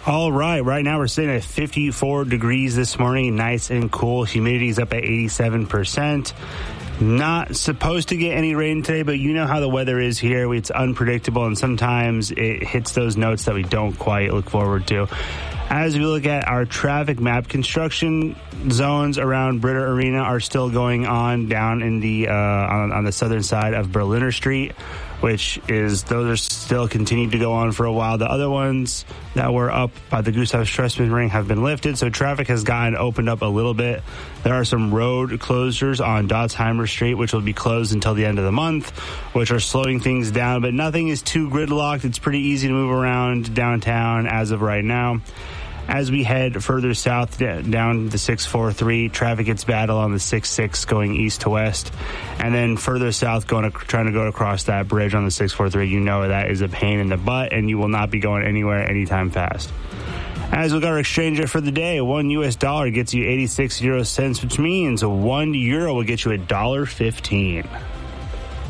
All right. Right now we're sitting at 54 degrees this morning. Nice and cool. Humidity's up at 87%. Not supposed to get any rain today, but you know how the weather is here. It's unpredictable, and sometimes it hits those notes that we don't quite look forward to. As we look at our traffic map, construction zones around Britta Arena are still going on down in the on the southern side of Berliner Street, those are still continuing to go on for a while. The other ones that were up by the Gustav Stresemann Ring have been lifted, so traffic has gotten opened up a little bit. There are some road closures on Dotsheimer Street, which will be closed until the end of the month, which are slowing things down, but nothing is too gridlocked. It's pretty easy to move around downtown as of right now. As we head further south down the 643, traffic gets bad along the 66 going east to west. And then further south, trying to go across that bridge on the 643, you know that is a pain in the butt, and you will not be going anywhere anytime fast. As we got our exchange rate for the day, $1 US gets you 86 euro cents, which means €1 will get you $1.15.